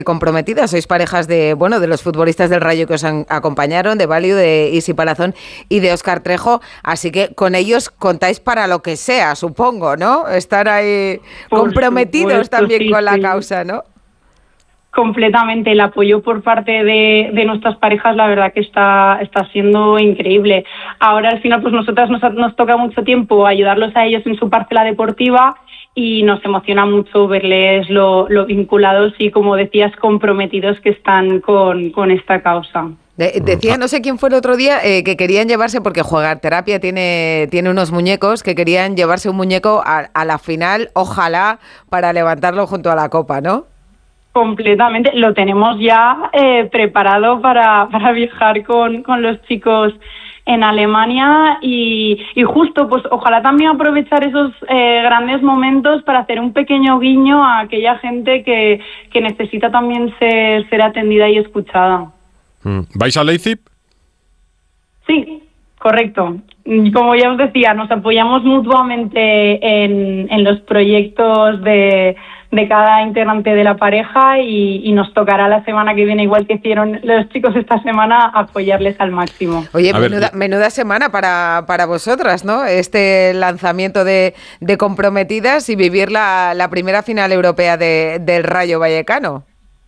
comprometidas, sois parejas de los futbolistas del Rayo que os acompañaron, de Valiu, de Isi Palazón y de Óscar Trejo, así que con ellos contáis para lo que sea, supongo, ¿no? Estar ahí comprometidos también con la causa, ¿no? Completamente, el apoyo por parte de nuestras parejas, la verdad que está siendo increíble. Ahora al final pues nosotras nos toca mucho tiempo ayudarlos a ellos en su parcela deportiva y nos emociona mucho verles lo vinculados y, como decías, comprometidos que están con esta causa. Decía, no sé quién fue el otro día, que querían llevarse, porque Jugar Terapia tiene unos muñecos, que querían llevarse un muñeco a la final, ojalá, para levantarlo junto a la copa, ¿no? Completamente, lo tenemos ya preparado para viajar con los chicos en Alemania y justo, pues ojalá también aprovechar esos grandes momentos para hacer un pequeño guiño a aquella gente que necesita también ser atendida y escuchada. ¿Vais a Leipzig? Sí, correcto. Como ya os decía, nos apoyamos mutuamente en los proyectos de cada integrante de la pareja y nos tocará la semana que viene, igual que hicieron los chicos esta semana, apoyarles al máximo. Oye, menuda semana para vosotras, ¿no? Este lanzamiento de Comprometidas y vivir la primera final europea del Rayo Vallecano.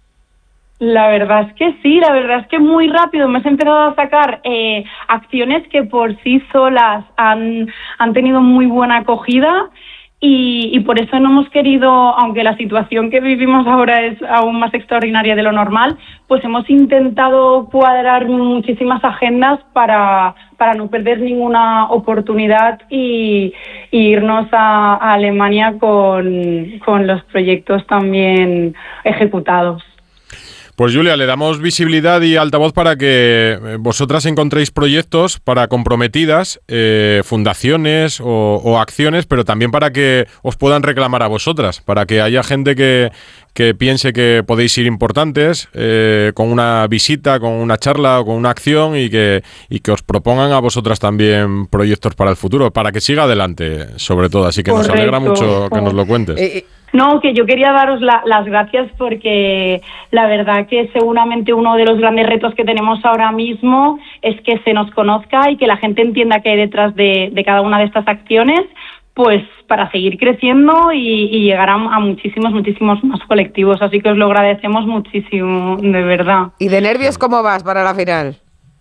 La verdad es que sí, la verdad es que muy rápido hemos empezado a sacar acciones que por sí solas han tenido muy buena acogida. Y por eso no hemos querido, aunque la situación que vivimos ahora es aún más extraordinaria de lo normal, pues hemos intentado cuadrar muchísimas agendas para no perder ninguna oportunidad y irnos a Alemania con los proyectos también ejecutados. Pues Julia, le damos visibilidad y altavoz para que vosotras encontréis proyectos para Comprometidas, fundaciones o acciones, pero también para que os puedan reclamar a vosotras, para que haya gente que piense que podéis ser importantes con una visita, con una charla o con una acción y que os propongan a vosotras también proyectos para el futuro, para que siga adelante, sobre todo. Así que Correcto. Nos alegra mucho que nos lo cuentes. No, que yo quería daros las gracias porque la verdad que seguramente uno de los grandes retos que tenemos ahora mismo es que se nos conozca y que la gente entienda qué hay detrás de cada una de estas acciones, pues para seguir creciendo y llegar a muchísimos más colectivos. Así que os lo agradecemos muchísimo, de verdad. ¿Y de nervios cómo vas para la final?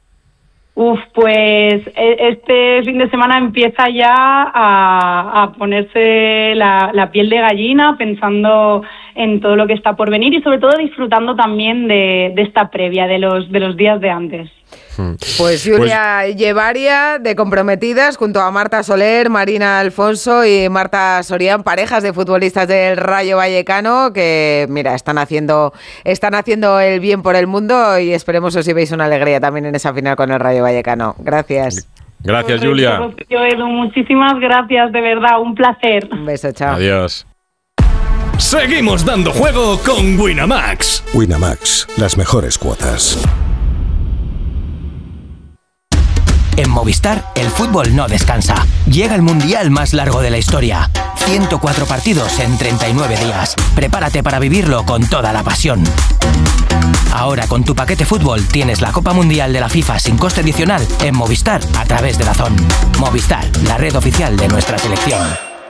Pues este fin de semana empieza ya a ponerse la piel de gallina, pensando en todo lo que está por venir y sobre todo disfrutando también de esta previa, de los días de antes. Pues Julia Llevaria, de Comprometidas, junto a Marta Soler, Marina Alfonso y Marta Sorián, parejas de futbolistas del Rayo Vallecano, que mira, están haciendo el bien por el mundo y esperemos os llevéis una alegría también en esa final con el Rayo Vallecano. Gracias. Gracias, Julia. Edu, muchísimas gracias, de verdad, un placer. Un beso, chao. Adiós. Seguimos dando juego con Winamax. Winamax, las mejores cuotas. En Movistar, el fútbol no descansa. Llega el mundial más largo de la historia. 104 partidos en 39 días. Prepárate para vivirlo con toda la pasión. Ahora con tu paquete fútbol tienes la Copa Mundial de la FIFA sin coste adicional en Movistar a través de DAZN. Movistar, la red oficial de nuestra selección.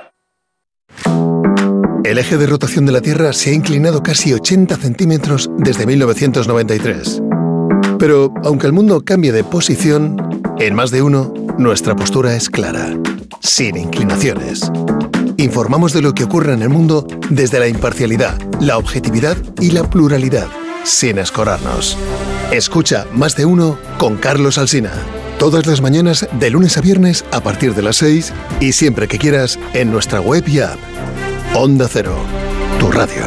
El eje de rotación de la Tierra se ha inclinado casi 80 centímetros desde 1993. Pero aunque el mundo cambie de posición, en Más de Uno, nuestra postura es clara, sin inclinaciones. Informamos de lo que ocurre en el mundo desde la imparcialidad, la objetividad y la pluralidad, sin escorarnos. Escucha Más de Uno con Carlos Alsina. Todas las mañanas, de lunes a viernes, a partir de las 6 y siempre que quieras, en nuestra web y app. Onda Cero, tu radio.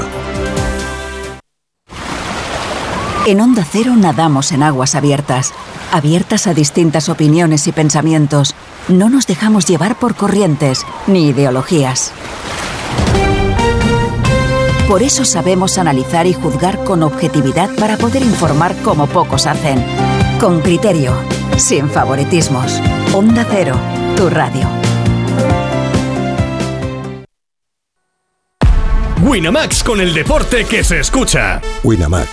En Onda Cero nadamos en aguas abiertas a distintas opiniones y pensamientos. No nos dejamos llevar por corrientes ni ideologías. Por eso sabemos analizar y juzgar con objetividad para poder informar como pocos hacen. Con criterio, sin favoritismos. Onda Cero, tu radio. Winamax, con el deporte que se escucha. Winamax,